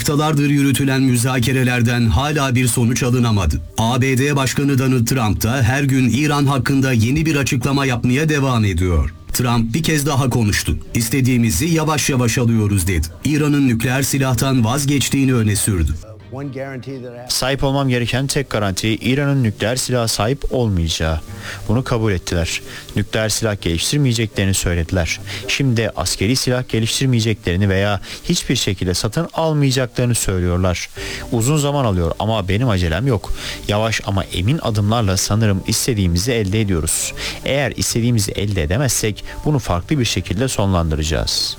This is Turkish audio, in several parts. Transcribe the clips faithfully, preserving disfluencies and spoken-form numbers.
Haftalardır yürütülen müzakerelerden hala bir sonuç alınamadı. A B D Başkanı Donald Trump da her gün İran hakkında yeni bir açıklama yapmaya devam ediyor. Trump bir kez daha konuştu. İstediğimizi yavaş yavaş alıyoruz dedi. İran'ın nükleer silahtan vazgeçtiğini öne sürdü. Sahip olmam gereken tek garanti İran'ın nükleer silaha sahip olmayacağı. Bunu kabul ettiler. Nükleer silah geliştirmeyeceklerini söylediler. Şimdi de askeri silah geliştirmeyeceklerini veya hiçbir şekilde satın almayacaklarını söylüyorlar. Uzun zaman alıyor ama benim acelem yok. Yavaş ama emin adımlarla sanırım istediğimizi elde ediyoruz. Eğer istediğimizi elde edemezsek bunu farklı bir şekilde sonlandıracağız.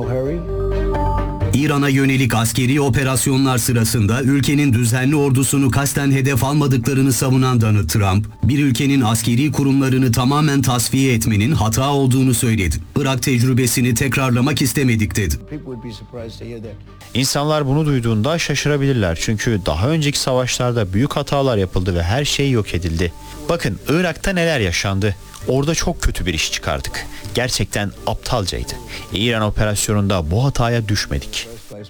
İran'a yönelik askeri operasyonlar sırasında ülkenin düzenli ordusunu kasten hedef almadıklarını savunan Donald Trump, bir ülkenin askeri kurumlarını tamamen tasfiye etmenin hata olduğunu söyledi. Irak tecrübesini tekrarlamak istemedik dedi. İnsanlar bunu duyduğunda şaşırabilirler çünkü daha önceki savaşlarda büyük hatalar yapıldı ve her şey yok edildi. Bakın Irak'ta neler yaşandı. Orada çok kötü bir iş çıkardık. Gerçekten aptalcaydı. İran operasyonunda bu hataya düşmedik.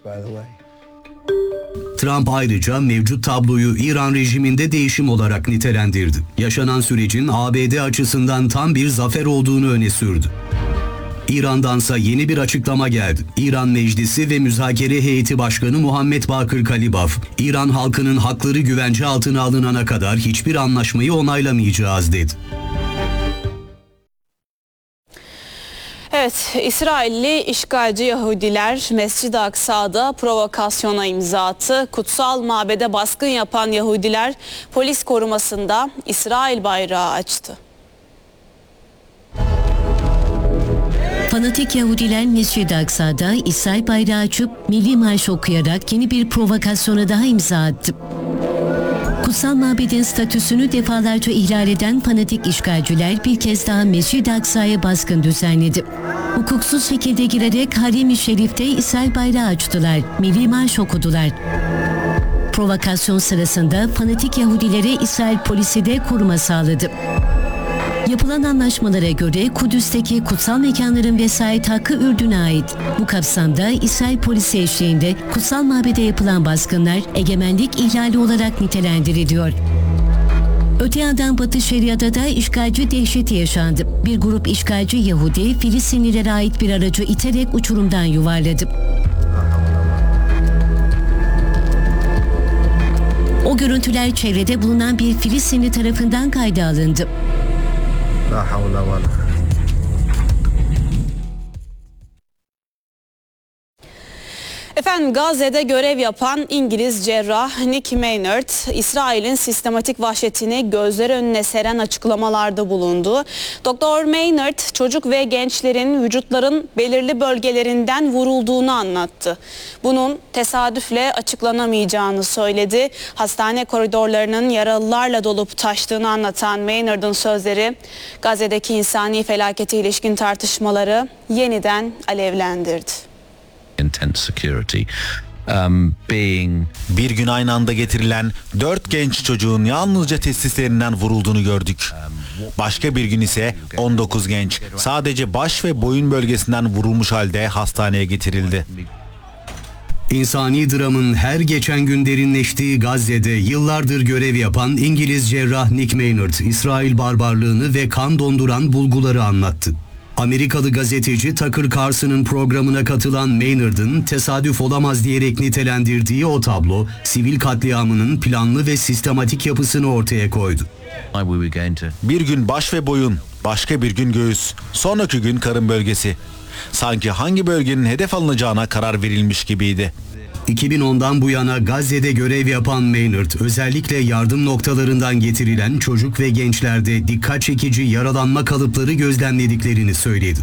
Trump ayrıca mevcut tabloyu İran rejiminde değişim olarak nitelendirdi. Yaşanan sürecin A B D açısından tam bir zafer olduğunu öne sürdü. İran'dansa yeni bir açıklama geldi. İran Meclisi ve Müzakere Heyeti Başkanı Muhammed Bakır Kalibaf, İran halkının hakları güvence altına alınana kadar hiçbir anlaşmayı onaylamayacağız dedi. Evet, İsrailli işgalci Yahudiler Mescid-i Aksa'da provokasyona imza attı. Kutsal mabede baskın yapan Yahudiler polis korumasında İsrail bayrağı açtı. Fanatik Yahudiler Mescid-i Aksa'da İsrail bayrağı açıp milli marş okuyarak yeni bir provokasyona daha imza attı. Kutsal mabedin statüsünü defalarca ihlal eden fanatik işgalciler bir kez daha Mescid-i Aksa'ya baskın düzenledi. Hukuksuz şekilde girerek Harim-i Şerif'te İsrail bayrağı açtılar, milli marş okudular. Provokasyon sırasında fanatik Yahudilere İsrail polisi de koruma sağladı. Yapılan anlaşmalara göre Kudüs'teki kutsal mekanların vesayet hakkı Ürdün'e ait. Bu kapsamda İsrail polisi eşliğinde kutsal mabede yapılan baskınlar egemenlik ihlali olarak nitelendiriliyor. Öte yandan Batı Şeria'da da işgalci dehşeti yaşandı. Bir grup işgalci Yahudi Filistinlilere ait bir aracı iterek uçurumdan yuvarladı. O görüntüler çevrede bulunan bir Filistinli tarafından kayda alındı. Efendim Gazze'de görev yapan İngiliz cerrah Nick Maynard, İsrail'in sistematik vahşetini gözler önüne seren açıklamalarda bulundu. Doktor Maynard, çocuk ve gençlerin vücutların belirli bölgelerinden vurulduğunu anlattı. Bunun tesadüfle açıklanamayacağını söyledi. Hastane koridorlarının yaralılarla dolup taştığını anlatan Maynard'ın sözleri, Gazze'deki insani felakete ilişkin tartışmaları yeniden alevlendirdi. Intense security. Um, being... Bir gün aynı anda getirilen dört genç çocuğun yalnızca testislerinden vurulduğunu gördük. Başka bir gün ise on dokuz genç sadece baş ve boyun bölgesinden vurulmuş halde hastaneye getirildi. İnsani dramın her geçen gün derinleştiği Gazze'de yıllardır görev yapan İngiliz cerrah Nick Maynard, İsrail barbarlığını ve kan donduran bulguları anlattı. Amerikalı gazeteci Tucker Carlson'ın programına katılan Maynard'ın tesadüf olamaz diyerek nitelendirdiği o tablo, sivil katliamının planlı ve sistematik yapısını ortaya koydu. Bir gün baş ve boyun, başka bir gün göğüs, sonraki gün karın bölgesi. Sanki hangi bölgenin hedef alınacağına karar verilmiş gibiydi. iki bin ondan bu yana Gazze'de görev yapan Maynard, özellikle yardım noktalarından getirilen çocuk ve gençlerde dikkat çekici yaralanma kalıpları gözlemlediklerini söyledi.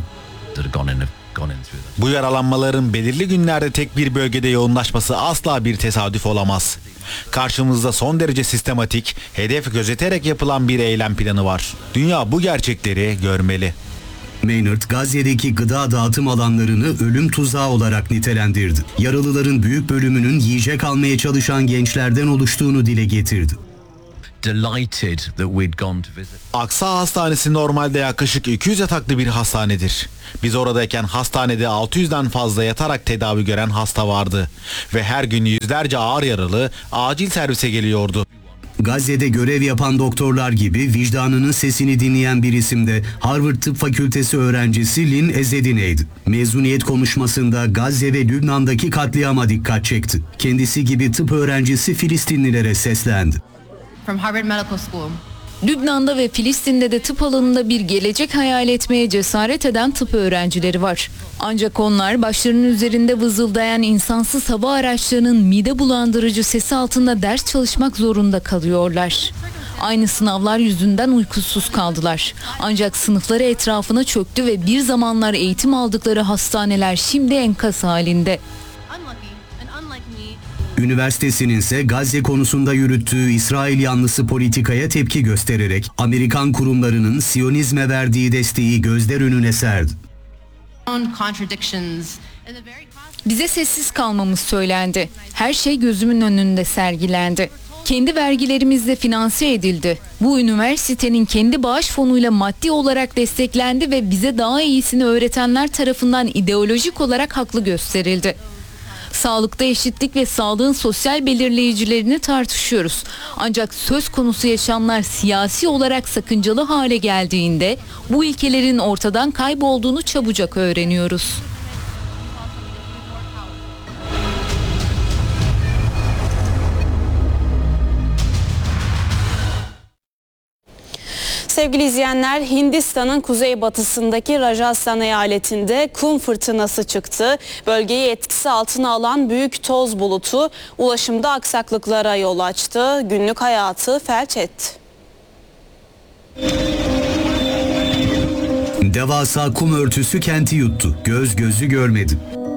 Bu yaralanmaların belirli günlerde tek bir bölgede yoğunlaşması asla bir tesadüf olamaz. Karşımızda son derece sistematik, hedef gözeterek yapılan bir eylem planı var. Dünya bu gerçekleri görmeli. Maynard, Gazze'deki gıda dağıtım alanlarını ölüm tuzağı olarak nitelendirdi. Yaralıların büyük bölümünün yiyecek almaya çalışan gençlerden oluştuğunu dile getirdi. delighted that we'd gone to visit. Aksa Hastanesi normalde yaklaşık iki yüz yataklı bir hastanedir. Biz oradayken hastanede altı yüzden fazla yatarak tedavi gören hasta vardı. Ve her gün yüzlerce ağır yaralı acil servise geliyordu. Gazze'de görev yapan doktorlar gibi vicdanının sesini dinleyen bir isim de Harvard Tıp Fakültesi öğrencisi Lynn Ezedine'ydi. Mezuniyet konuşmasında Gazze ve Lübnan'daki katliama dikkat çekti. Kendisi gibi tıp öğrencisi Filistinlilere seslendi. From Harvard Medical School. Lübnan'da ve Filistin'de de tıp alanında bir gelecek hayal etmeye cesaret eden tıp öğrencileri var. Ancak onlar başlarının üzerinde vızıldayan insansız hava araçlarının mide bulandırıcı sesi altında ders çalışmak zorunda kalıyorlar. Aynı sınavlar yüzünden uykusuz kaldılar. Ancak sınıfları etrafına çöktü ve bir zamanlar eğitim aldıkları hastaneler şimdi enkaz halinde. Üniversitesinin ise Gazze konusunda yürüttüğü İsrail yanlısı politikaya tepki göstererek Amerikan kurumlarının Siyonizme verdiği desteği gözler önüne serdi. Bize sessiz kalmamız söylendi. Her şey gözümün önünde sergilendi. Kendi vergilerimizle finanse edildi. Bu üniversitenin kendi bağış fonuyla maddi olarak desteklendi ve bize daha iyisini öğretenler tarafından ideolojik olarak haklı gösterildi. Sağlıkta eşitlik ve sağlığın sosyal belirleyicilerini tartışıyoruz. Ancak söz konusu yaşamlar siyasi olarak sakıncalı hale geldiğinde bu ilkelerin ortadan kaybolduğunu çabucak öğreniyoruz. Sevgili izleyenler, Hindistan'ın kuzeybatısındaki Rajasthan eyaletinde kum fırtınası çıktı. Bölgeyi etkisi altına alan büyük toz bulutu ulaşımda aksaklıklara yol açtı. Günlük hayatı felç etti. Devasa kum örtüsü kenti yuttu. Göz gözü görmedi.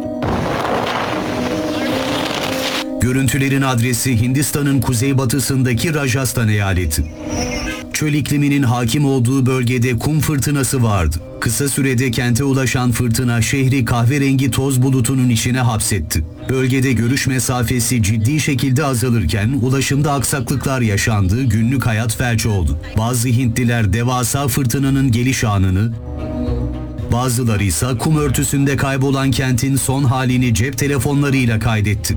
Görüntülerin adresi Hindistan'ın kuzeybatısındaki Rajasthan eyaleti. Çöl ikliminin hakim olduğu bölgede kum fırtınası vardı. Kısa sürede kente ulaşan fırtına şehri kahverengi toz bulutunun içine hapsetti. Bölgede görüş mesafesi ciddi şekilde azalırken ulaşımda aksaklıklar yaşandı, günlük hayat felç oldu. Bazı Hintliler devasa fırtınanın geliş anını, bazıları ise kum örtüsünde kaybolan kentin son halini cep telefonlarıyla kaydetti.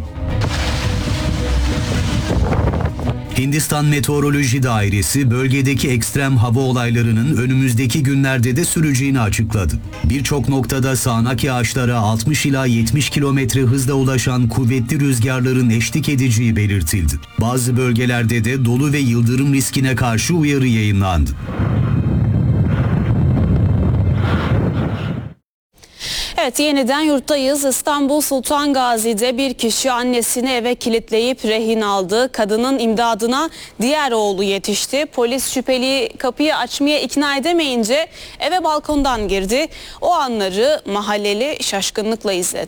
Hindistan Meteoroloji Dairesi bölgedeki ekstrem hava olaylarının önümüzdeki günlerde de süreceğini açıkladı. Birçok noktada sağanak yağışlara altmış ila yetmiş kilometre hızla ulaşan kuvvetli rüzgarların eşlik edeceği belirtildi. Bazı bölgelerde de dolu ve yıldırım riskine karşı uyarı yayınlandı. Evet, yeniden yurttayız. İstanbul Sultan Gazi'de bir kişi annesini eve kilitleyip rehin aldı. Kadının imdadına diğer oğlu yetişti. Polis şüpheliyi kapıyı açmaya ikna edemeyince eve balkondan girdi. O anları mahalleli şaşkınlıkla izledi.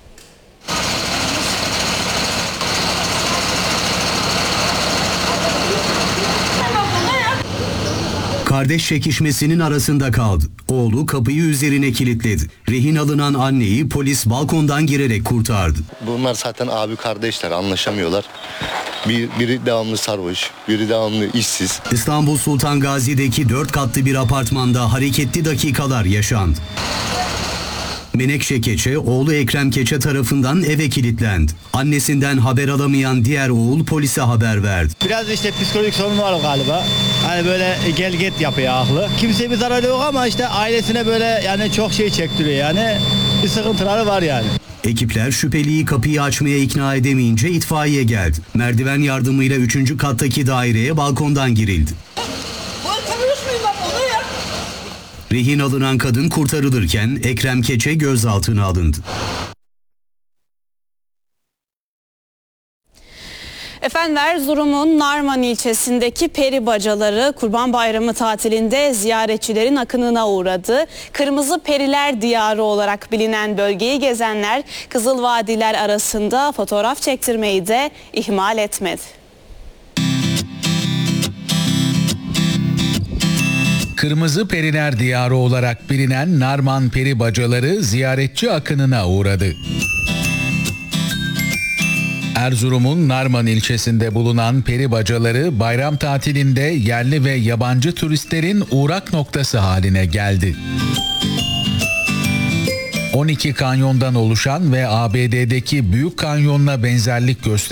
Kardeş çekişmesinin arasında kaldı. Oğlu kapıyı üzerine kilitledi. Rehin alınan anneyi polis balkondan girerek kurtardı. Bunlar zaten abi kardeşler, anlaşamıyorlar. Bir, biri devamlı sarhoş, biri devamlı işsiz. İstanbul Sultan Gazi'deki dört katlı bir apartmanda hareketli dakikalar yaşandı. Menekşe Keçe, oğlu Ekrem Keçe tarafından eve kilitlendi. Annesinden haber alamayan diğer oğul polise haber verdi. Biraz işte psikolojik sorun var galiba. Hani böyle gel git yapıyor aklı. Kimseye bir zararı yok ama işte ailesine böyle yani çok şey çektiriyor yani. Bir sıkıntıları var yani. Ekipler şüpheliyi kapıyı açmaya ikna edemeyince itfaiye geldi. Merdiven yardımıyla üçüncü kattaki daireye balkondan girildi. Rehin alınan kadın kurtarılırken Ekrem Keçe gözaltına alındı. Efendim, Erzurum'un Narman ilçesindeki peri bacaları Kurban Bayramı tatilinde ziyaretçilerin akınına uğradı. Kırmızı Periler Diyarı olarak bilinen bölgeyi gezenler Kızıl Vadiler arasında fotoğraf çektirmeyi de ihmal etmedi. Kırmızı Periler Diyarı olarak bilinen Narman peri bacaları ziyaretçi akınına uğradı. Erzurum'un Narman ilçesinde bulunan peri bacaları bayram tatilinde yerli ve yabancı turistlerin uğrak noktası haline geldi. on iki kanyondan oluşan ve A B D'deki Büyük Kanyon'la benzerlik gösteren